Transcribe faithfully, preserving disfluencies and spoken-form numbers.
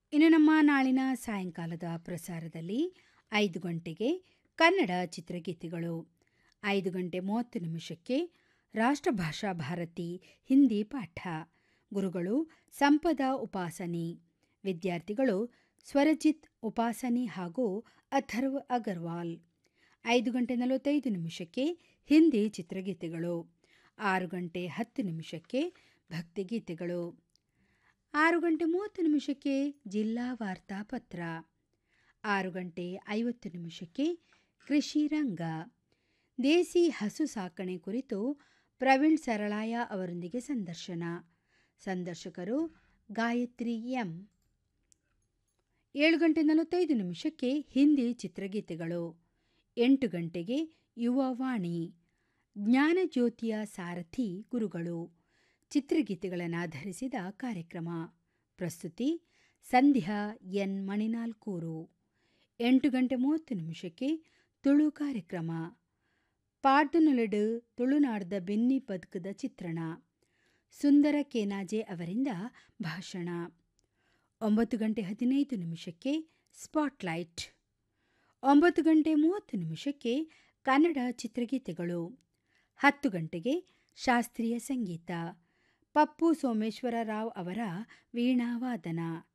ಇನ್ನು ನಮ್ಮ ನಾಳಿನ ಸಾಯಂಕಾಲದ ಪ್ರಸಾರದಲ್ಲಿ ಐದು ಗಂಟೆಗೆ ಕನ್ನಡ ಚಿತ್ರಗೀತೆಗಳು, ಐದು ಗಂಟೆ ಮೂವತ್ತು ನಿಮಿಷಕ್ಕೆ ರಾಷ್ಟ್ರಭಾಷಾ ಭಾರತಿ ಹಿಂದಿ ಪಾಠ. ಗುರುಗಳು ಸಂಪದ ಉಪಾಸನಿ, ವಿದ್ಯಾರ್ಥಿಗಳು ಸ್ವರಜಿತ್ ಉಪಾಸನಿ ಹಾಗೂ ಅಥರ್ವ್ ಅಗರ್ವಾಲ್. ಐದು ಗಂಟೆ ನಲವತ್ತೈದು ನಿಮಿಷಕ್ಕೆ ಹಿಂದಿ ಚಿತ್ರಗೀತೆಗಳು, ಆರು ಗಂಟೆ ಹತ್ತು ನಿಮಿಷಕ್ಕೆ ಭಕ್ತಿಗೀತೆಗಳು, ಆರು ಗಂಟೆ ಮೂವತ್ತು ನಿಮಿಷಕ್ಕೆ ಜಿಲ್ಲಾ ವಾರ್ತಾಪತ್ರ, ಆರು ಗಂಟೆ ಐವತ್ತು ನಿಮಿಷಕ್ಕೆ ಕೃಷಿ ರಂಗ. ದೇಸಿ ಹಸು ಸಾಕಣೆ ಕುರಿತು ಪ್ರವೀಣ್ ಸರಳಾಯ ಅವರೊಂದಿಗೆ ಸಂದರ್ಶನ. ಸಂದರ್ಶಕರು ಗಾಯತ್ರಿ ಎಂ. ಏಳು ಗಂಟೆ ನಲವತ್ತೈದು ನಿಮಿಷಕ್ಕೆ ಹಿಂದಿ ಚಿತ್ರಗೀತೆಗಳು, ಎಂಟು ಗಂಟೆಗೆ ಯುವವಾಣಿ, ಜ್ಞಾನಜ್ಯೋತಿಯ ಸಾರಥಿ ಗುರುಗಳು ಚಿತ್ರಗೀತೆಗಳನ್ನಾಧರಿಸಿದ ಕಾರ್ಯಕ್ರಮ. ಪ್ರಸ್ತುತಿ ಸಂಧ್ಯಾ ಎನ್ ಮಣಿನಾಲ್ಕೂರು. ಎಂಟು ಗಂಟೆ ಮೂವತ್ತು ನಿಮಿಷಕ್ಕೆ ತುಳು ಕಾರ್ಯಕ್ರಮ. ಪಾಡ್ದುನುಲೆಡು ತುಳುನಾಡ್ದ ಬೆನ್ನಿ ಬದುಕದ ಚಿತ್ರಣ, ಸುಂದರ ಕೇನಾಜೆ ಅವರಿಂದ ಭಾಷಣ. ಒಂಬತ್ತು ಗಂಟೆ ಹದಿನೈದು ನಿಮಿಷಕ್ಕೆ ಸ್ಪಾಟ್ಲೈಟ್, ಒಂಬತ್ತು ಗಂಟೆ ಮೂವತ್ತು ನಿಮಿಷಕ್ಕೆ ಕನ್ನಡ ಚಿತ್ರಗೀತೆಗಳು, ಹತ್ತು ಗಂಟೆಗೆ ಶಾಸ್ತ್ರೀಯ ಸಂಗೀತ, ಪಪ್ಪು ಸೋಮೇಶ್ವರ ರಾವ್ ಅವರ ವೀಣಾವಾದನ.